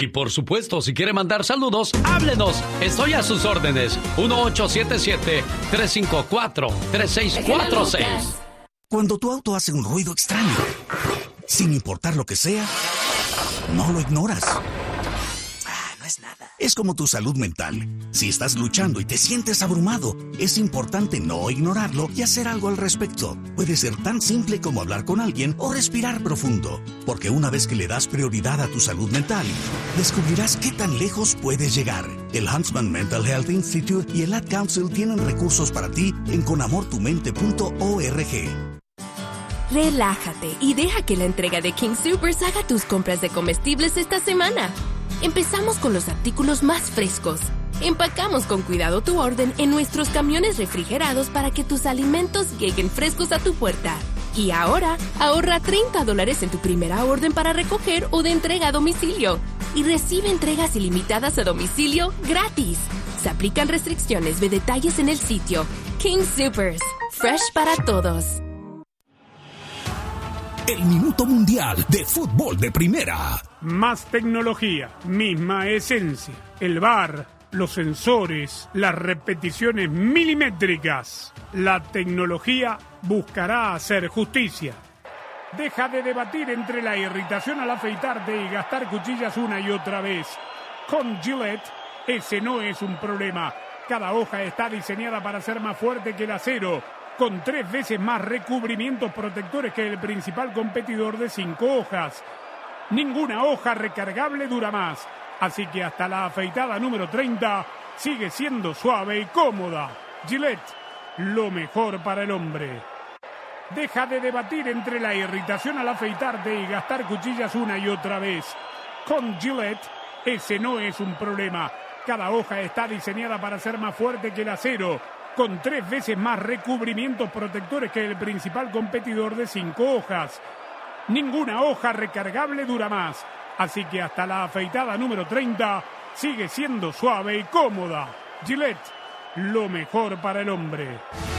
Y por supuesto, si quiere mandar saludos, háblenos. Estoy a sus órdenes. 1877-354-3646. Cuando tu auto hace un ruido extraño, sin importar lo que sea, no lo ignoras. No es nada. Es como tu salud mental. Si estás luchando y te sientes abrumado, es importante no ignorarlo y hacer algo al respecto. Puede ser tan simple como hablar con alguien o respirar profundo. Porque una vez que le das prioridad a tu salud mental, descubrirás qué tan lejos puedes llegar. El Huntsman Mental Health Institute y el Ad Council tienen recursos para ti en conamortumente.org. Relájate y deja que la entrega de King Soopers haga tus compras de comestibles esta semana. Empezamos con los artículos más frescos. Empacamos con cuidado tu orden en nuestros camiones refrigerados para que tus alimentos lleguen frescos a tu puerta. Y ahora, ahorra $30 en tu primera orden para recoger o de entrega a domicilio. Y recibe entregas ilimitadas a domicilio gratis. Se aplican restricciones, ve detalles en el sitio. King Soopers, fresh para todos. El Minuto Mundial de Fútbol de Primera. Más tecnología, misma esencia. El VAR, los sensores, las repeticiones milimétricas. La tecnología buscará hacer justicia. Deja de debatir entre la irritación al afeitarte y gastar cuchillas una y otra vez. Con Gillette, ese no es un problema. Cada hoja está diseñada para ser más fuerte que el acero, con 3 veces más recubrimientos protectores que el principal competidor de 5 hojas. Ninguna hoja recargable dura más, así que hasta la afeitada número 30 sigue siendo suave y cómoda. Gillette, lo mejor para el hombre. Deja de debatir entre la irritación al afeitarte y gastar cuchillas una y otra vez. Con Gillette, ese no es un problema. Cada hoja está diseñada para ser más fuerte que el acero, con 3 veces más recubrimientos protectores que el principal competidor de 5 hojas. Ninguna hoja recargable dura más, así que hasta la afeitada número 30 sigue siendo suave y cómoda. Gillette, lo mejor para el hombre.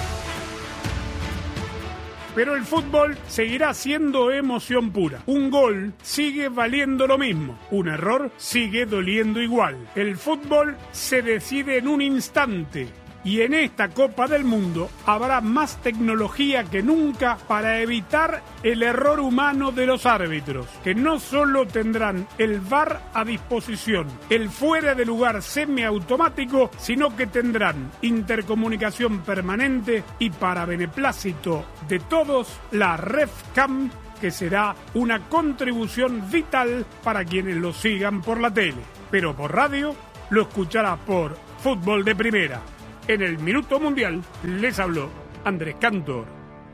Pero el fútbol seguirá siendo emoción pura. Un gol sigue valiendo lo mismo. Un error sigue doliendo igual. El fútbol se decide en un instante. Y en esta Copa del Mundo habrá más tecnología que nunca para evitar el error humano de los árbitros, que no solo tendrán el VAR a disposición, el fuera de lugar semiautomático, sino que tendrán intercomunicación permanente y, para beneplácito de todos, la RefCam, que será una contribución vital para quienes lo sigan por la tele. Pero por radio lo escuchará por Fútbol de Primera. En el Minuto Mundial les habló Andrés Cantor.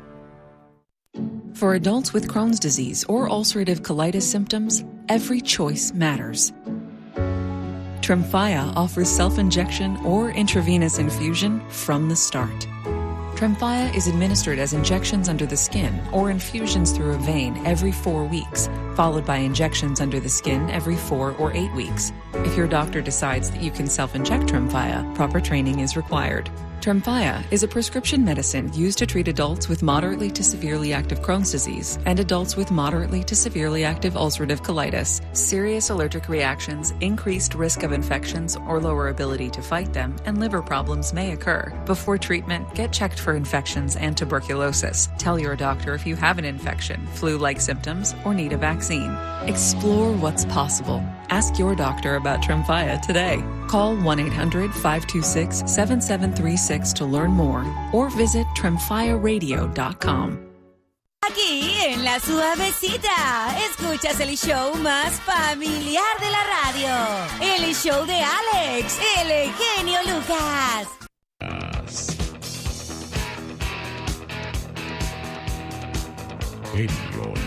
For adults with Crohn's disease or ulcerative colitis symptoms, every choice matters. Tremfya offers self-injection or intravenous infusion from the start. Tremfya is administered as injections under the skin or infusions through a vein every 4 weeks, followed by injections under the skin every 4 or 8 weeks. If your doctor decides that you can self-inject Tremfya, proper training is required. Tremfya is a prescription medicine used to treat adults with moderately to severely active Crohn's disease and adults with moderately to severely active ulcerative colitis. Serious allergic reactions, increased risk of infections or lower ability to fight them, and liver problems may occur. Before treatment, get checked for infections and tuberculosis. Tell your doctor if you have an infection, flu-like symptoms, or need a vaccine. Explore what's possible. Ask your doctor about Tremfya today. Call 1-800-526-7736 to learn more or visit tremfyaradio.com. Aquí en La Suavecita, escuchas el show más familiar de la radio. El show de Alex, el genio Lucas. Genio